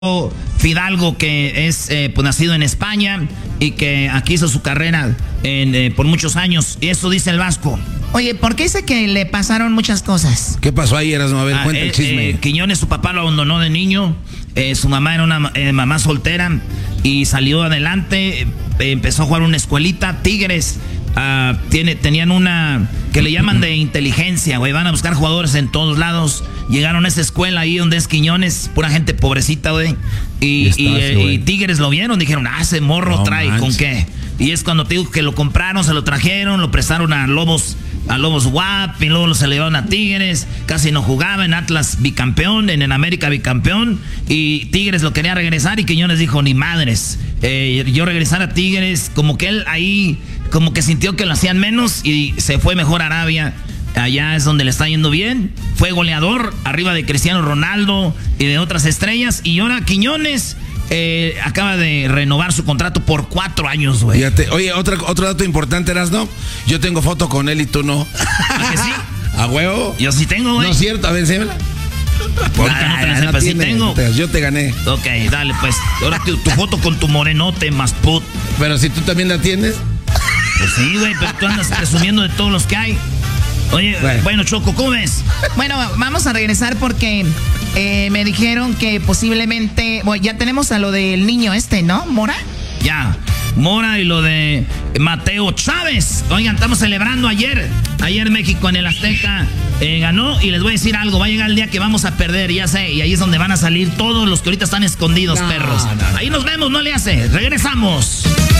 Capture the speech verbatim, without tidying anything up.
Fidalgo, que es eh, pues, nacido en España y que aquí hizo su carrera en, eh, por muchos años. Y eso dice el Vasco. Oye, ¿por qué dice que le pasaron muchas cosas? ¿Qué pasó ahí, Erasmo? A ver, Ah, cuenta eh, el chisme. eh, Quiñones, su papá lo abandonó de niño. Eh, su mamá era una eh, mamá soltera y salió adelante. Eh, empezó a jugar una escuelita. Tigres uh, tiene, tenían una que le llaman de inteligencia, güey. Van a buscar jugadores en todos lados. Llegaron a esa escuela ahí donde es Quiñones, pura gente pobrecita, güey. Y, Estás, y, eh, güey. y Tigres lo vieron, dijeron, ah, ese morro No trae, manches. ¿con qué? Y es cuando te digo que lo compraron, se lo trajeron, lo prestaron a Lobos, a Lobos W A P, y luego se le llevaron a Tigres, casi no jugaba, en Atlas bicampeón, en el América bicampeón, y Tigres lo quería regresar y Quiñones dijo, ni madres, eh, yo regresar a Tigres, como que él ahí, como que sintió que lo hacían menos y se fue mejor a Arabia. Allá es donde le está yendo bien. Fue goleador arriba de Cristiano Ronaldo y de otras estrellas. Y ahora Quiñones eh, acaba de renovar su contrato por cuatro años, güey. Fíjate, oye, otro, otro dato importante, Erasmo. Yo tengo foto con él y tú no. ¿A que sí? ¿A huevo? Yo sí tengo, güey. No es cierto, a ver, enséñamela. Ahorita no te la sepas, sí tiene, tengo. te- Yo te gané. Ok, dale, pues. Ahora tu, tu foto con tu morenote más put. Pero si tú también la tienes. Pues sí, güey, pero tú andas presumiendo de todos los que hay. Oye, bueno, Bueno. Choco, ¿cómo ves? Bueno, vamos a regresar porque eh, me dijeron que posiblemente... Bueno, ya tenemos a lo del niño este, ¿no? ¿Mora? Ya, Mora y lo de Mateo Chávez. Oigan, estamos celebrando ayer. Ayer México en el Azteca eh, ganó. Y les voy a decir algo, va a llegar el día que vamos a perder, ya sé. Y ahí es donde van a salir todos los que ahorita están escondidos, No, perros. no, no. Ahí nos vemos, no le hace. Regresamos.